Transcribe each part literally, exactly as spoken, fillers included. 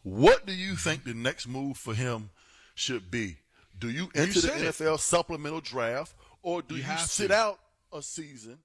What do you think the next move for him should be? Do you enter the N F L supplemental draft, or do you, you sit to. out a season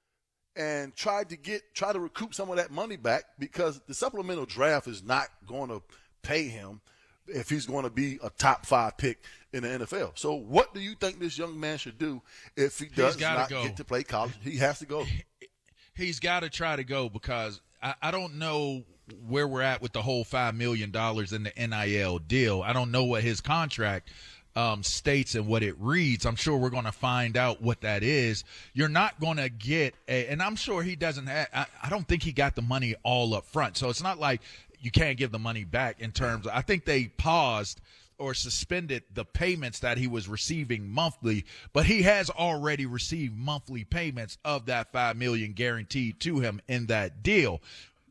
and try to get try to recoup some of that money back? Because the supplemental draft is not going to pay him if he's going to be a top five pick in the N F L. So what do you think this young man should do if he does not go. get to play college? He has to go. He's got to try to go because I, I don't know where we're at with the whole five million dollars in the N I L deal. I don't know what his contract um, states and what it reads. I'm sure we're going to find out what that is. You're not going to get a, and I'm sure he doesn't have, I, I don't think he got the money all up front. So it's not like you can't give the money back in terms of, I think they paused or suspended the payments that he was receiving monthly, but he has already received monthly payments of that five million dollars guaranteed to him in that deal.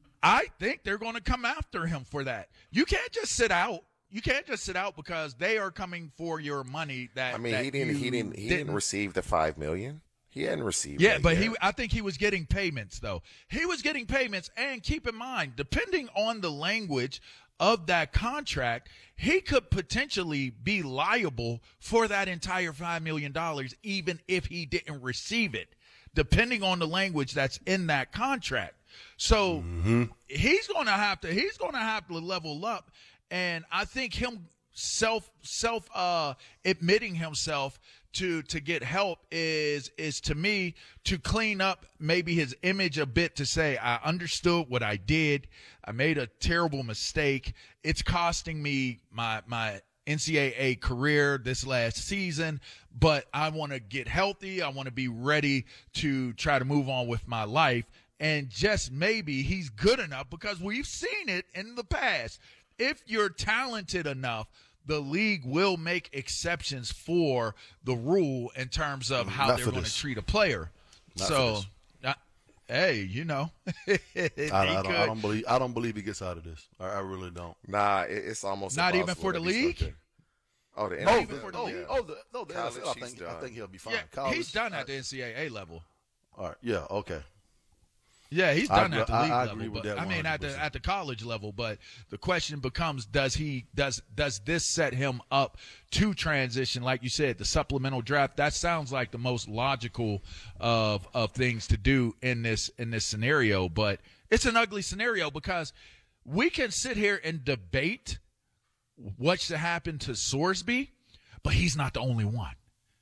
I think they're going to come after him for that. You can't just sit out. You can't just sit out because they are coming for your money. That I mean, that he didn't. He didn't. He didn't, didn't receive the five million. He hadn't received. Yeah, that but yet. he. I think he was getting payments though. He was getting payments, and keep in mind, depending on the language of that contract, he could potentially be liable for that entire five million dollars, even if he didn't receive it, depending on the language that's in that contract. So mm-hmm. he's going to have to. He's going to have to level up. And I think him self self uh, admitting himself to to get help is is to me to clean up maybe his image a bit, to say I understood what I did. I made a terrible mistake. It's costing me my my N C double A career this last season, but I want to get healthy. I want to be ready to try to move on with my life. And just maybe he's good enough, because we've seen it in the past. If you're talented enough, the league will make exceptions for the rule in terms of how Not they're going to treat a player. Not so, uh, hey, you know, I, I, don't, I don't believe. I don't believe he gets out of this. I, I really don't. Nah, it, it's almost not even for the league. Oh, the oh, the, oh, yeah. oh, the, no, the College, N F L, I think, I think he'll be fine. Yeah, College, he's done at I, the N C double A level. All right. Yeah. Okay. Yeah, he's done I, at the I, league I level, but that I mean at the one hundred percent. at the college level. But the question becomes: Does he does does this set him up to transition? Like you said, the supplemental draft. That sounds like the most logical of of things to do in this in this scenario. But it's an ugly scenario, because we can sit here and debate what should happen to Sorsby, but he's not the only one.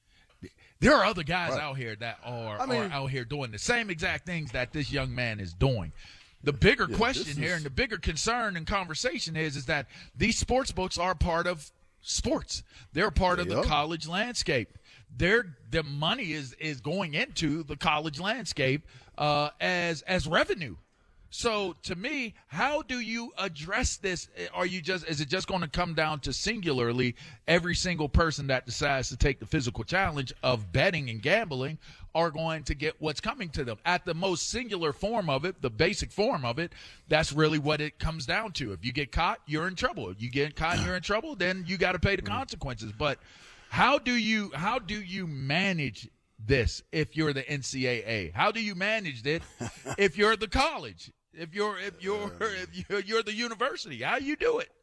There are other guys right. out here that are, I mean, are out here doing the same exact things that this young man is doing. The bigger yeah, question here is... and the bigger concern and conversation is, is that these sports books are part of sports. They're part of the college landscape. Their the money is is going into the college landscape uh, as as revenue. So to me, how do you address this? Are you just is it just going to come down to singularly every single person that decides to take the physical challenge of betting and gambling are going to get what's coming to them? At the most singular form of it, the basic form of it, that's really what it comes down to. If you get caught, you're in trouble. If you get caught, you're in trouble, then you got to pay the consequences. But how do you how do you manage this if you're the N C double A? How do you manage it if you're the college? If you're if you're if you're, you're the university, how you do it?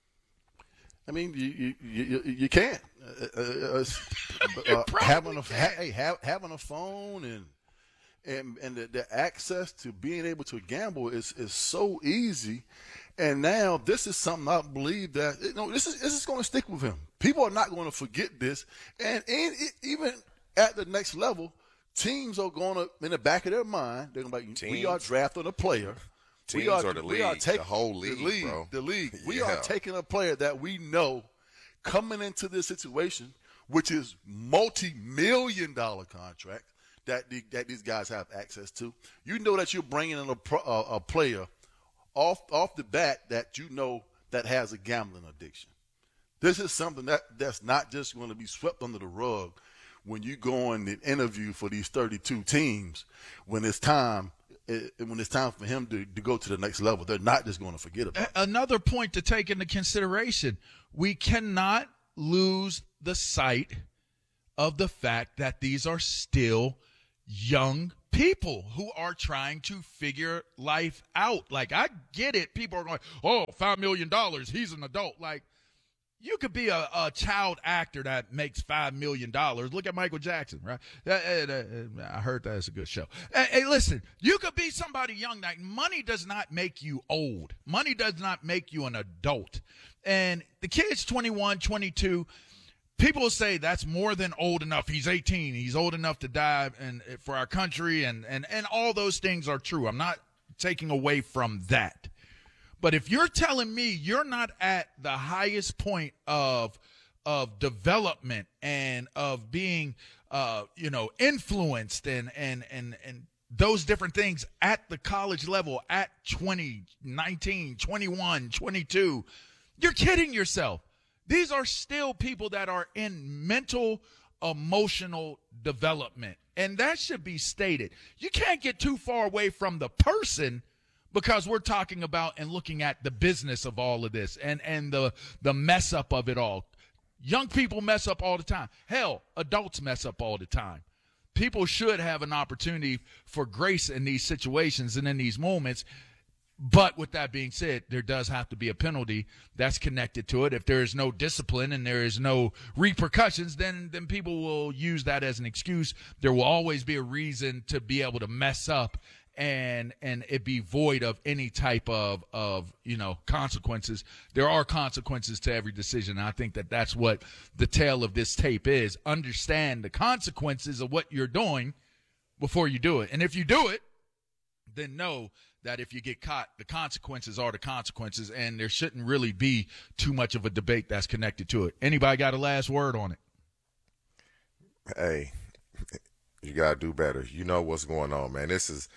I mean, you you you, you can't. Uh, uh, uh, having a ha, hey, have, having a phone and and and the, the access to being able to gamble is is so easy. And now this is something I believe that you know this is this is going to stick with him. People are not going to forget this, and and it, even at the next level. Teams are going to, in the back of their mind, they're going to be like, we are drafting a player. Teams we are, or the we league, are taking, the whole league, the league, bro. The league. We yeah. are taking a player that we know coming into this situation, which is multi-million dollar contract that the, that these guys have access to. You know that you're bringing in a, pro, a, a player off off the bat that you know that has a gambling addiction. This is something that, that's not just going to be swept under the rug. When you go on the interview for these thirty-two teams, when it's time, when it's time for him to, to go to the next level, they're not just going to forget about it. Another point to take into consideration, we cannot lose the sight of the fact that these are still young people who are trying to figure life out. Like, I get it. People are going, oh, five million dollars, he's an adult. Like, you could be a, a child actor that makes five million dollars. Look at Michael Jackson, right? Uh, uh, uh, I heard that's a good show. Hey, hey, listen, you could be somebody young. Like, money does not make you old. Money does not make you an adult. And the kid's twenty-one, twenty-two. People say that's more than old enough. He's eighteen. He's old enough to die and for our country, and, and, and all those things are true. I'm not taking away from that. But if you're telling me you're not at the highest point of of development and of being, uh, you know, influenced and and and and those different things at the college level at twenty, nineteen, twenty-one, twenty-two, you're kidding yourself. These are still people that are in mental, emotional development. And that should be stated. You can't get too far away from the person because we're talking about and looking at the business of all of this and, and the, the mess up of it all. Young people mess up all the time. Hell, adults mess up all the time. People should have an opportunity for grace in these situations and in these moments. But with that being said, there does have to be a penalty that's connected to it. If there is no discipline and there is no repercussions, then then people will use that as an excuse. There will always be a reason to be able to mess up and and it be void of any type of, of you know, consequences. There are consequences to every decision. And I think that that's what the tale of this tape is. Understand the consequences of what you're doing before you do it. And if you do it, then know that if you get caught, the consequences are the consequences, and there shouldn't really be too much of a debate that's connected to it. Anybody got a last word on it? Hey, you got to do better. You know what's going on, man. This is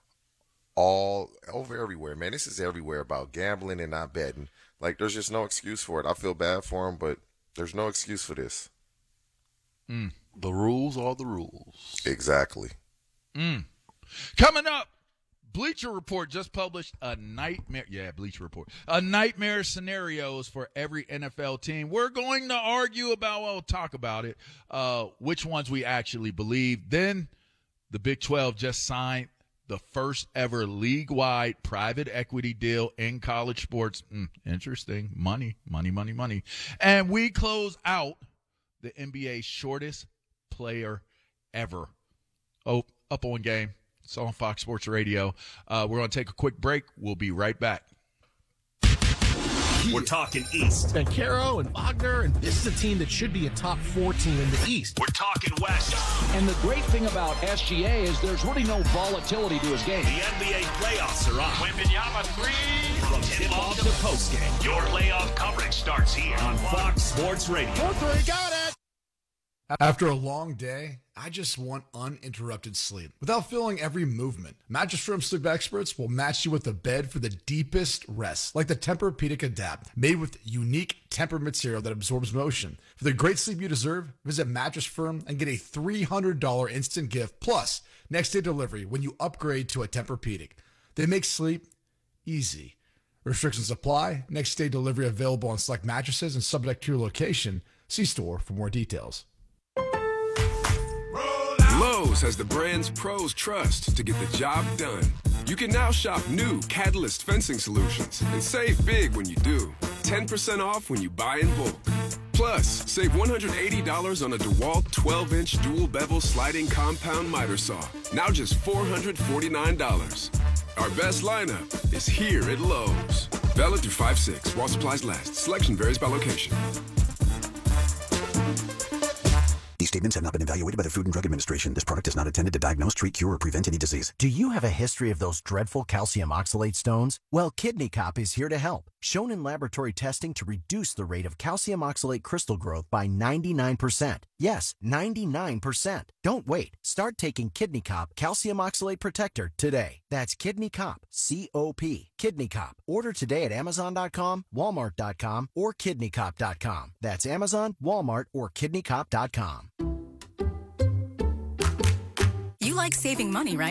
all over everywhere, man. This is everywhere about gambling and not betting. Like, there's just no excuse for it. I feel bad for him, but there's no excuse for this. Mm. The rules are the rules. Exactly. Mm. Coming up, Bleacher Report just published a nightmare. Yeah, Bleacher Report. A nightmare scenarios for every N F L team. We're going to argue about, well, talk about it, uh, which ones we actually believe. Then the Big twelve just signed the first ever league-wide private equity deal in college sports. Mm, interesting. Money, money, money, money. And we close out the N B A's shortest player ever. Oh, up on game. It's on Fox Sports Radio. Uh, we're going to take a quick break. We'll be right back. We're talking East. Bancaro and Wagner, and this is a team that should be a top four team in the East. We're talking West. And the great thing about S G A is there's really no volatility to his game. The N B A playoffs are on. Wembanyama three. From tip-off to postgame, your playoff coverage starts here on Fox Sports Radio. Four three, got it. After a long day, I just want uninterrupted sleep without feeling every movement. Mattress Firm sleep experts will match you with a bed for the deepest rest, like the Tempur-Pedic Adapt, made with unique Tempur material that absorbs motion. For the great sleep you deserve, visit Mattress Firm and get a three hundred dollars instant gift plus next day delivery when you upgrade to a Tempur-Pedic. They make sleep easy. Restrictions apply. Next day delivery available on select mattresses and subject to your location. See store for more details. Lowe's has the brands pros trust to get the job done. You can now shop new Catalyst fencing solutions and save big when you do. ten percent off when you buy in bulk. Plus, save one hundred eighty dollars on a DeWalt twelve inch dual bevel sliding compound miter saw. Now just four hundred forty-nine dollars. Our best lineup is here at Lowe's. Valid through five six while supplies last. Selection varies by location. These statements have not been evaluated by the Food and Drug Administration. This product is not intended to diagnose, treat, cure, or prevent any disease. Do you have a history of those dreadful calcium oxalate stones? Well, Kidney Cop is here to help. Shown in laboratory testing to reduce the rate of calcium oxalate crystal growth by ninety-nine percent. Yes, ninety-nine percent. Don't wait. Start taking Kidney Cop Calcium Oxalate Protector today. That's Kidney Cop, C O P. Kidney Cop. Order today at Amazon dot com, Walmart dot com, or Kidney Cop dot com. That's Amazon, Walmart, or Kidney Cop dot com. You like saving money, right?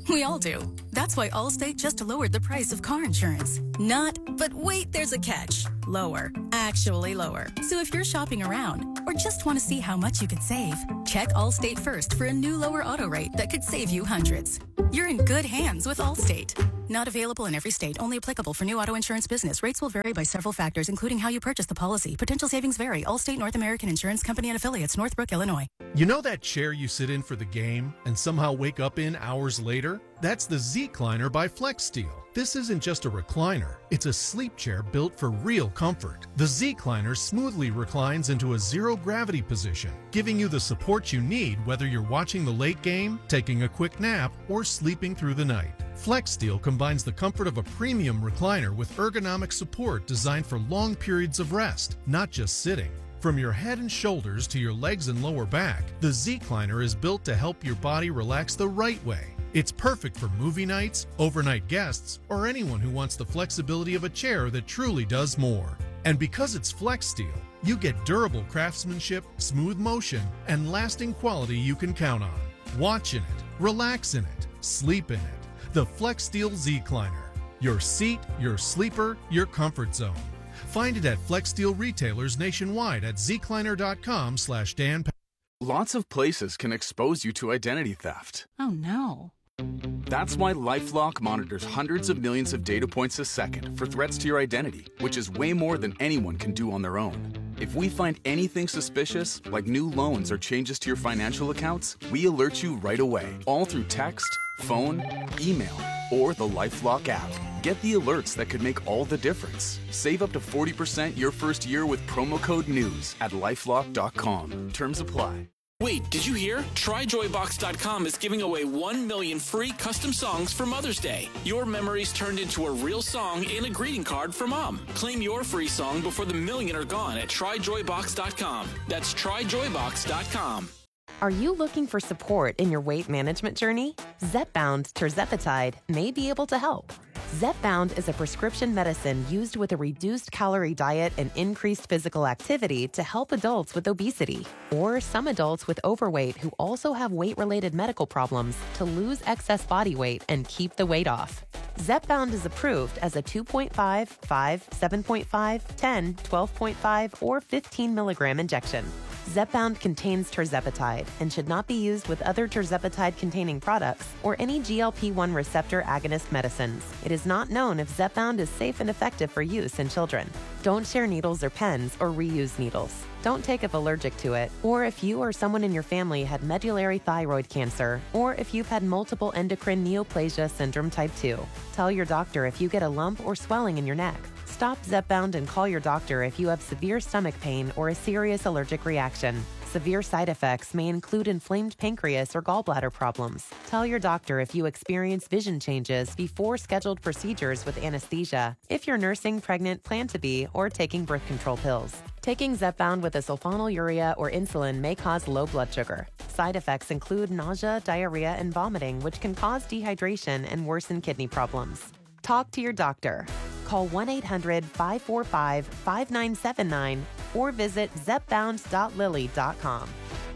We all do. That's why Allstate just lowered the price of car insurance. Not, but wait, there's a catch. Lower. Actually lower. So if you're shopping around or just want to see how much you could save, check Allstate first for a new lower auto rate that could save you hundreds. You're in good hands with Allstate. Not available in every state. Only applicable for new auto insurance business. Rates will vary by several factors, including how you purchase the policy. Potential savings vary. Allstate North American Insurance Company and Affiliates, Northbrook, Illinois. You know that chair you sit in for the game and somehow wake up in hours later? That's the Z-Cliner by FlexSteel. This isn't just a recliner. It's a sleep chair built for real comfort. The Z-Cliner smoothly reclines into a zero-gravity position, giving you the support you need whether you're watching the late game, taking a quick nap, or sleeping through the night. FlexSteel combines the comfort of a premium recliner with ergonomic support designed for long periods of rest, not just sitting. From your head and shoulders to your legs and lower back, the Z-Cliner is built to help your body relax the right way. It's perfect for movie nights, overnight guests, or anyone who wants the flexibility of a chair that truly does more. And because it's FlexSteel, you get durable craftsmanship, smooth motion, and lasting quality you can count on. Watch in it, relax in it, sleep in it. The FlexSteel Z-Cliner. Your seat, your sleeper, your comfort zone. Find it at FlexSteel retailers nationwide at zcliner.com slash Dan. Lots of places can expose you to identity theft. Oh, no. That's why LifeLock monitors hundreds of millions of data points a second for threats to your identity, which is way more than anyone can do on their own. If we find anything suspicious, like new loans or changes to your financial accounts, we alert you right away, all through text, phone, email, or the LifeLock app. Get the alerts that could make all the difference. Save up to forty percent your first year with promo code NEWS at lifelock dot com. Terms apply. Wait, did you hear? Try Joy Box dot com is giving away one million free custom songs for Mother's Day. Your memories turned into a real song in a greeting card for Mom. Claim your free song before the million are gone at Try Joy Box dot com. That's Try Joy Box dot com. Are you looking for support in your weight management journey? Zepbound Tirzepatide may be able to help. Zepbound is a prescription medicine used with a reduced calorie diet and increased physical activity to help adults with obesity, or some adults with overweight who also have weight-related medical problems to lose excess body weight and keep the weight off. Zepbound is approved as a two point five, five, seven point five, ten, twelve point five, or fifteen milligram injection. Zepbound contains tirzepatide and should not be used with other tirzepatide-containing products or any G L P one receptor agonist medicines. It is not known if Zepbound is safe and effective for use in children. Don't share needles or pens or reuse needles. Don't take if allergic to it, or if you or someone in your family had medullary thyroid cancer, or if you've had multiple endocrine neoplasia syndrome type two. Tell your doctor if you get a lump or swelling in your neck. Stop Zepbound and call your doctor if you have severe stomach pain or a serious allergic reaction. Severe side effects may include inflamed pancreas or gallbladder problems. Tell your doctor if you experience vision changes before scheduled procedures with anesthesia, if you're nursing, pregnant, plan to be, or taking birth control pills. Taking Zepbound with a sulfonylurea or insulin may cause low blood sugar. Side effects include nausea, diarrhea, and vomiting, which can cause dehydration and worsen kidney problems. Talk to your doctor. Call one eight hundred, five four five, five nine seven nine or visit zepbound dot lilly dot com.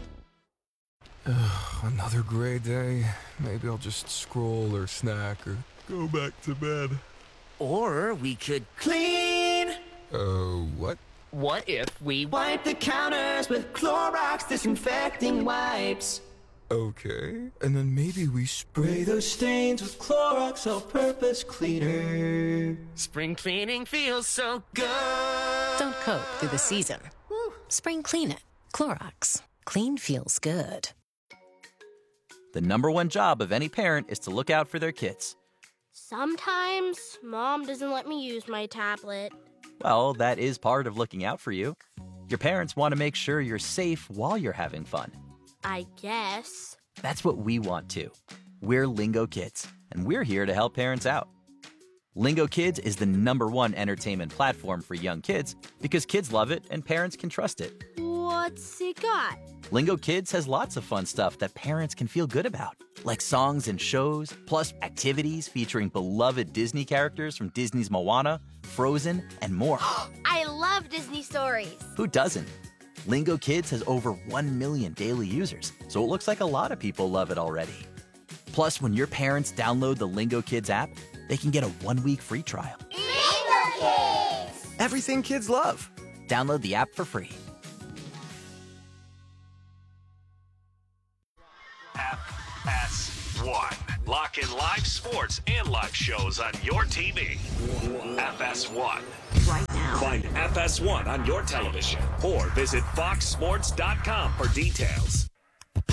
Another gray day. Maybe I'll just scroll or snack or go back to bed. Or we could clean. Uh, what? What if we wipe the counters with Clorox disinfecting wipes? Okay, and then maybe we spray those stains with Clorox all-purpose cleaner. Spring cleaning feels so good. Don't cope through the season. Woo. Spring clean it. Clorox. Clean feels good. The number one job of any parent is to look out for their kids. Sometimes Mom doesn't let me use my tablet. Well, that is part of looking out for you. Your parents want to make sure you're safe while you're having fun. I guess. That's what we want too. We're Lingo Kids, and we're here to help parents out. Lingo Kids is the number one entertainment platform for young kids because kids love it and parents can trust it. What's it got? Lingo Kids has lots of fun stuff that parents can feel good about, like songs and shows, plus activities featuring beloved Disney characters from Disney's Moana, Frozen, and more. I love Disney stories. Who doesn't? Lingo Kids has over one million daily users, so it looks like a lot of people love it already. Plus, Plus, when your parents download the Lingo Kids app, they can get a one-week free trial. Lingo Kids! Everything kids love. Download the app for free. F S one. Lock in live sports and live shows on your T V. F S one. Right now. Find F S one on your television or visit fox sports dot com for details.